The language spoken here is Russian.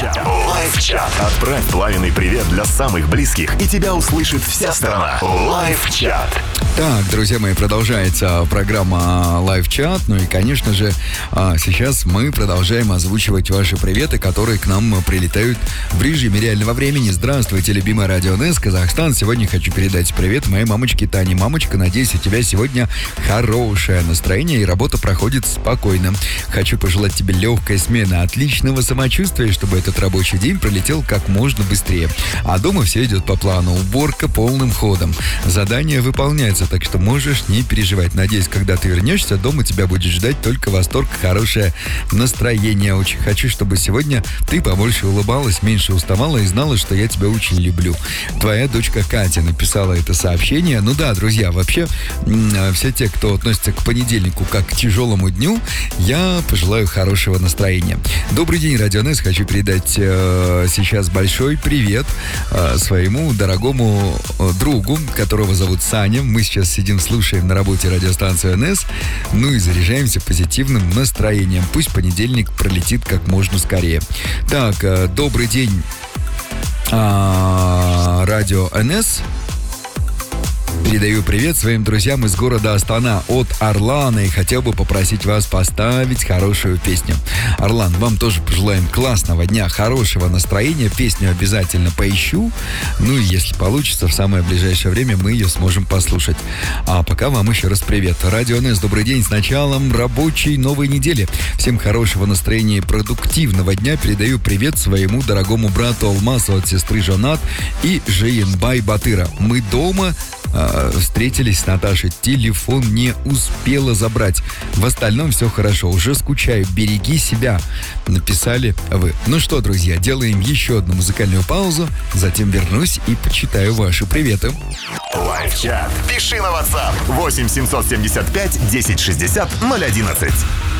Лайв-чат. Отправь пламенный привет для самых близких, и тебя услышит вся страна. Лайв-чат. Так, друзья мои, продолжается программа Лайв-чат. Ну и, конечно же, сейчас мы продолжаем озвучивать ваши приветы, которые к нам прилетают в режиме реального времени. Здравствуйте, любимая Радио НС, Казахстан. Сегодня хочу передать привет моей мамочке Тане. Мамочка, надеюсь, у тебя сегодня хорошее настроение и работа проходит спокойно. Хочу пожелать тебе легкой смены, отличного самочувствия, чтобы этот рабочий день пролетел как можно быстрее. А дома все идет по плану. Уборка полным ходом. Задание выполняется, так что можешь не переживать. Надеюсь, когда ты вернешься, дома тебя будет ждать только восторг, хорошее настроение. Очень хочу, чтобы сегодня ты побольше улыбалась, меньше уставала и знала, что я тебя очень люблю. Твоя дочка Катя написала это сообщение. Ну да, друзья, вообще все те, кто относится к понедельнику как к тяжелому дню, я пожелаю хорошего настроения. Добрый день, Радио НС. Хочу передать сейчас большой привет своему дорогому другу, которого зовут Саня. Мы сейчас сидим, слушаем на работе радиостанцию НС, ну и заряжаемся позитивным настроением. Пусть понедельник пролетит как можно скорее. Так, добрый день, Радио НС. Передаю привет своим друзьям из города Астана от Орлана и хотел бы попросить вас поставить хорошую песню. Орлан, вам тоже пожелаем классного дня, хорошего настроения. Песню обязательно поищу. Ну и если получится, в самое ближайшее время мы ее сможем послушать. А пока вам еще раз привет. Радио НС, добрый день с началом рабочей новой недели. Всем хорошего настроения и продуктивного дня. Передаю привет своему дорогому брату Алмасу от сестры Жанат и Жиенбай Батыра. Мы дома встретились с Наташей. Телефон не успела забрать. В остальном все хорошо. Уже скучаю. Береги себя. Написали вы. Ну что, друзья, делаем еще одну музыкальную паузу. Затем вернусь и почитаю ваши приветы. Лайв-чат. Пиши на WhatsApp 8 775 1060 011.